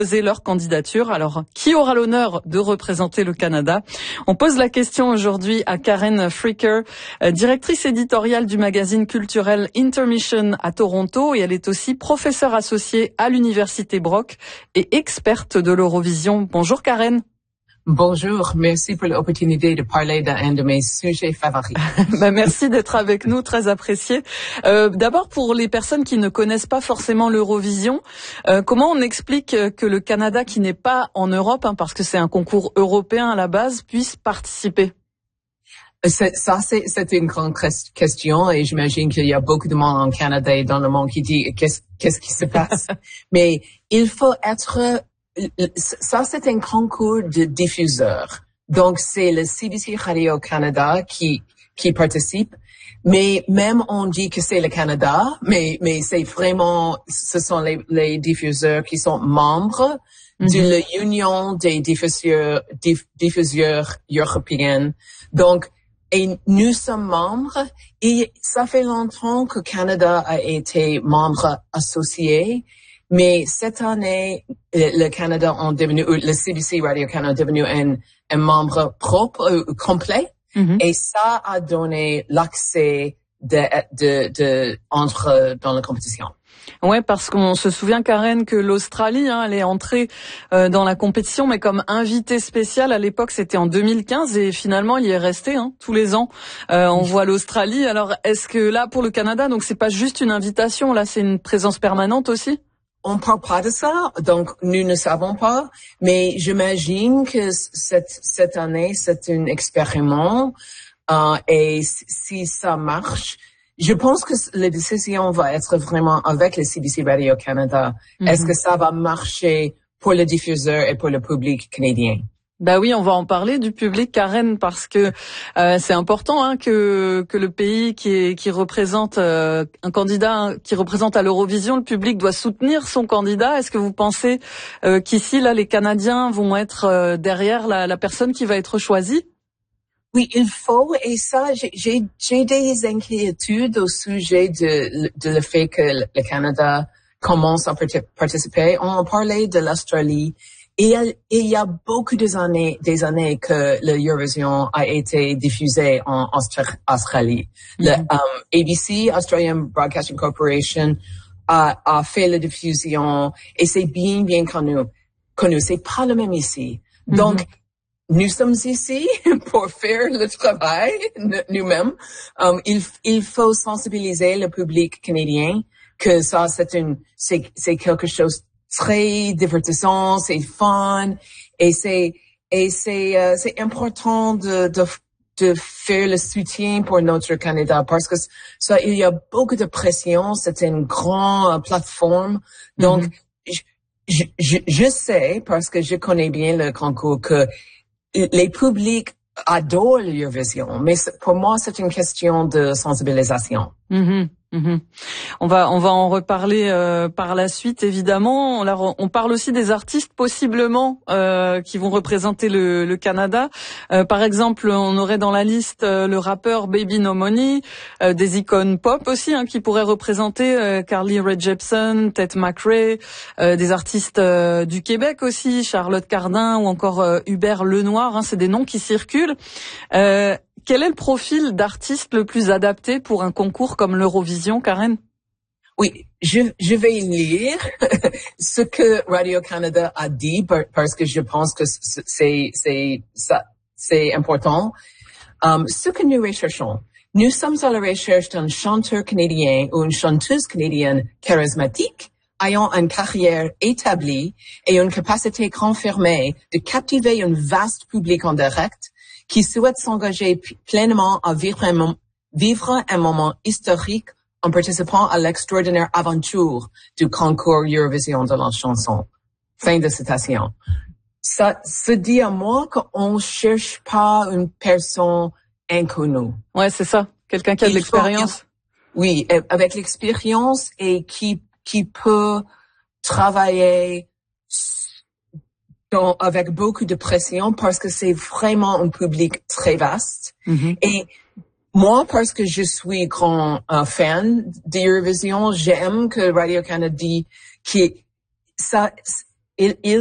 Poser leur candidature. Alors, qui aura l'honneur de représenter le Canada? On pose la question aujourd'hui à Karen Fricker, directrice éditoriale du magazine culturel Intermission à Toronto, et elle est aussi professeure associée à l'Université Brock et experte de l'Eurovision. Bonjour Karen. Bonjour, merci pour l'opportunité de parler d'un de mes sujets favoris. Merci d'être avec nous, très apprécié. D'abord, pour les personnes qui ne connaissent pas forcément l'Eurovision, comment on explique que le Canada, qui n'est pas en Europe, parce que c'est un concours européen à la base, puisse participer? C'est une grande question et j'imagine qu'il y a beaucoup de monde en Canada et dans le monde qui dit qu'est-ce qui se passe. Mais il faut être... Ça, c'est un concours de diffuseurs. Donc, c'est le CBC Radio-Canada qui participe. Mais même on dit que c'est le Canada, mais c'est vraiment, ce sont les diffuseurs qui sont membres de l'Union des diffuseurs européens. Donc, et nous sommes membres et ça fait longtemps que Canada a été membre associé. Mais cette année, le Canada le CBC Radio-Canada est devenu un membre propre, complet. Et ça a donné l'accès entre dans la compétition. Ouais, parce qu'on se souvient, Karen, que l'Australie, elle est entrée dans la compétition, mais comme invitée spéciale. À l'époque, c'était en 2015, et finalement, il y est resté tous les ans. On voit l'Australie. Alors, est-ce que là, pour le Canada, donc c'est pas juste une invitation, là, c'est une présence permanente aussi? On parle pas de ça, donc nous ne savons pas, mais j'imagine que cette année, c'est un expériment, et si ça marche, je pense que la décision va être vraiment avec le CBC Radio-Canada. Est-ce que ça va marcher pour le diffuseur et pour le public canadien? Bah oui, on va en parler du public, Karen, parce que c'est important que le pays qui représente un candidat qui représente à l'Eurovision, le public doit soutenir son candidat. Est-ce que vous pensez qu'ici, là, les Canadiens vont être derrière la personne qui va être choisie? Oui, il faut, et ça, j'ai des inquiétudes au sujet de le fait que le Canada commence à participer. On a parlé de l'Australie. Et il y a beaucoup des années que l'Eurovision a été diffusée en Australie. Le ABC, Australian Broadcasting Corporation, a fait la diffusion et c'est bien connu. C'est pas le même ici. Donc, nous sommes ici pour faire le travail nous-mêmes. Il faut sensibiliser le public canadien que ça, c'est quelque chose très divertissant, c'est fun, et c'est important de faire le soutien pour notre Canada parce que ça, il y a beaucoup de pression, c'est une grande plateforme. Donc, je sais, parce que je connais bien le concours, que les publics adorent l'Eurovision, mais pour moi, c'est une question de sensibilisation. On va en reparler par la suite, évidemment. Alors, on parle aussi des artistes possiblement qui vont représenter le Canada. Par exemple, on aurait dans la liste le rappeur Baby No Money, des icônes pop aussi qui pourraient représenter Carly Rae Jepsen, Tate McRae, des artistes du Québec aussi, Charlotte Cardin ou encore Hubert Lenoir. C'est des noms qui circulent. Quel est le profil d'artiste le plus adapté pour un concours comme l'Eurovision, Karen? Oui, je vais lire ce que Radio-Canada a dit parce que je pense que c'est important. Ce que nous recherchons, nous sommes à la recherche d'un chanteur canadien ou une chanteuse canadienne charismatique, ayant une carrière établie et une capacité confirmée de captiver un vaste public en direct qui souhaite s'engager pleinement à vivre un moment historique en participant à l'extraordinaire aventure du concours Eurovision de la chanson. Fin de citation. Ça se dit à moi qu'on cherche pas une personne inconnue. Ouais, c'est ça. Quelqu'un qui a de l'expérience. Oui, avec l'expérience et qui peut travailler avec beaucoup de pression parce que c'est vraiment un public très vaste. Et moi, parce que je suis grand fan d'Eurovision, j'aime que Radio-Canada dit que ça, il